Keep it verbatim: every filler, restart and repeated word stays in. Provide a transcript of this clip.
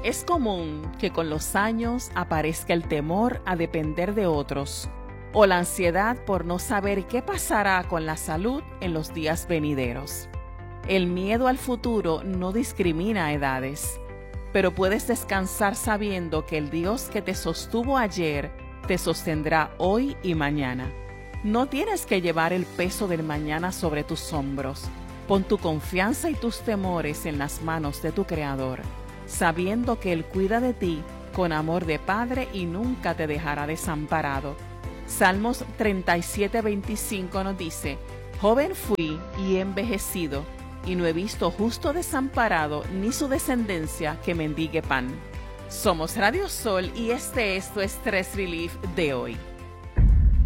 Es común que con los años aparezca el temor a depender de otros o la ansiedad por no saber qué pasará con la salud en los días venideros. El miedo al futuro no discrimina edades, pero puedes descansar sabiendo que el Dios que te sostuvo ayer te sostendrá hoy y mañana. No tienes que llevar el peso del mañana sobre tus hombros. Pon tu confianza y tus temores en las manos de tu Creador, sabiendo que Él cuida de ti con amor de Padre y nunca te dejará desamparado. Salmos treinta y siete, veinticinco nos dice: Joven fui y he envejecido, y no he visto justo desamparado ni su descendencia que mendigue pan. Somos Radio Sol y este es tu Stress Relief de hoy.